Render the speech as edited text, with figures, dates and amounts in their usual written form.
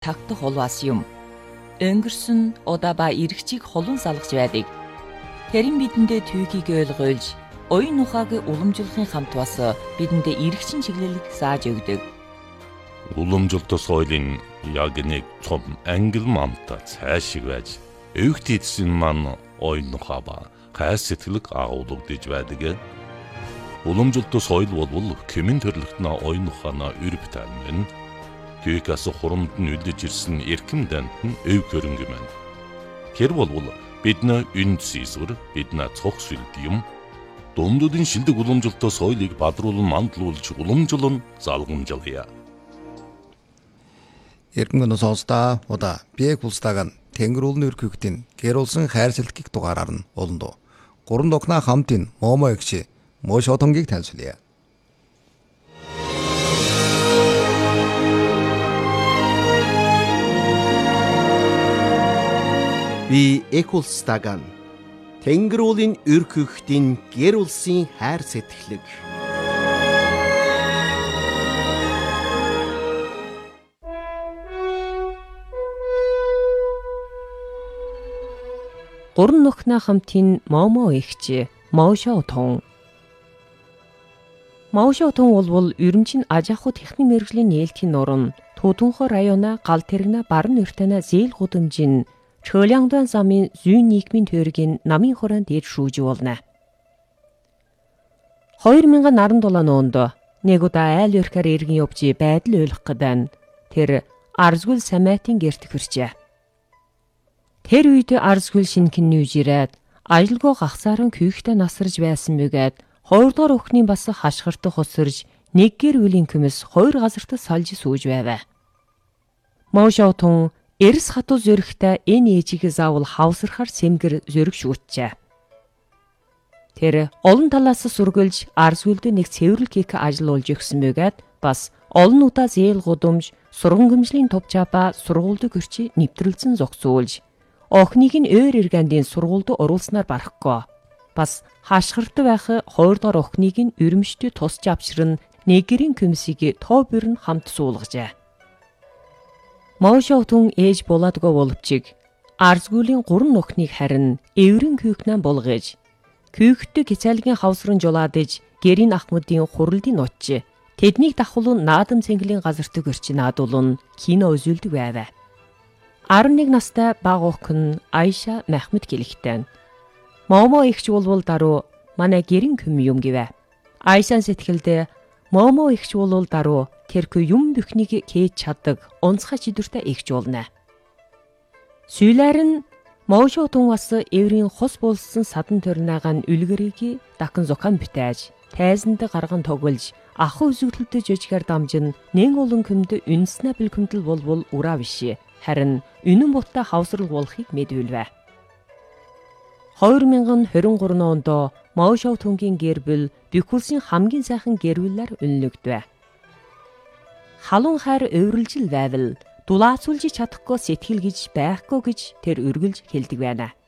тагтах холваас юм. Өнгөрсөн удаа ба эргчийг холон салгаж байдаг. Тэрэн бидэндээ түүхийг ойлгуулж, оюун ухааг уламжлахын хамт бас бидэндээ эргчин чиглэлийг зааж өгдөг. Уламжлалт соёлын яг нэг том ангил мамта цаашиг байж, өвгт эдсэн маань оюун ухаа ба хайр сэтгэлэг агуулгадж байдаг. Уламжлалт соёл бол коммент төрлөختнө оюун ухаанаа өрөвтөн мэн. Түүхээс хурамд нь үлдэж ирсэн эрхэм дант нь өв хөрөнгө мэн. Тэр бол бидний үнд сийсвэр, бидний цог сүлд юм. Дундуудын шилдэг уламжлалт соёлыг бадруулан мандлуулж уламжлан залгамжлая. Эргэн сонсдаа удаа биег улстаган Тэнгэр уулын өрхөختийн гэрүүлсэн хайр сэлтгэх дугаараар нь олондоо. Гурван докна хамтын Момо эгч Мошотонгийг танилцуулъя. Би Экулстаган Тэнгэр уулын өрхөختийн гэрүүлсэн хайр сэтгэлэг. Гурван нөхнө хамтын Момо эгч Мошотон. Мошотон бол ерөнхий аж ахуй техник мэргэжлийн нээлтийн нуран Тутунхо района гал тэрэгнэ баруун нэртэнэ зээл гудамжин Чөляндан замын зүүн нийгмийн төргийн намын хураан дээр шүүж болно. 2017 онд нэг удаа айл өрхөөр иргэн явж байдал ойлгох гэдэг тэр Арзгүл самайтын гэрт хүрчээ. Тэр үед Арзгүл шинхэн нүүж ирээд ажилгүй гахсааран күйхтэй насарж байсан мэгээд 2 дугаар өхний бас хашгиртах хусарж нэг гэр бүлийн хүмүүс 2 газарт салж сууж байв. Мошотон эрс хатуу зөрөгтэй энэ ээжийг заавал хавсархаар сэмгэр зөрөг шүүтчээ. Тэр олон талаас сүргэлж Арзгүлд нэг цэвэрлэг хийх ажил болж өгсөн мэгээд бас олон удаа зээл гудамж сурган гэмжлийн товчаапа сургуульд гэрчи нэвтрэлцэн зогсуулж охиныг нь өөр иргэндийн сургуульд оруулснаар барахгүй. Бас хашгирт байх 2 дугаар охиныг нь өрөмжтөд тусч авчран нэг гэрийн комиссийг тоо бэр нь хамт суулгажээ. Мошотон ээж булаадгүй боловчиг Арзгүлийн 3 охиныг харин эврэн күйхнэн булгаж күйхтөг хязгаалгийн хавсран жулаадж гэрийн ахмадын хуралдын нутж тэднийг давхулун наадам цэнгэлийн газарт гэрч наадуулан кино үзүүлдэг байв. 11 настай баг охин Айша Махмед гэлэгтэй. Момо эгч бол даруй манай гэрийн хүм юм гэвэ. Айшан сэтгэлдээ Момо эгч бол даруй тэрхүү юм бүхнийг кээж чаддаг онцгой чидүртэй эгч болно. Сүүлээр нь Мошотон бас эврийн хос болсон садан төрнаагаан үлгэрийг дахин зохион бүтээж, тайзанд гарган тоглож, ахуй үзүүлэлтэд жижигэр дамжин нэн олон көмд үнснэ бэлгэмдэл болвол ураа биш. Харин үнэн бутта хавсрал болохыг мэдвэлвэ. 2023 онд Мошотонгийн гэр бүл Бэхүлсийн хамгийн сайхан гэр бүлээр үнэлэгдэв. Халуун хайр өөрөлжил байвал дулаацуулж чадахгүй сэтгэл гэж байхгүй гэж тэр өргөлж хэлдэг байна.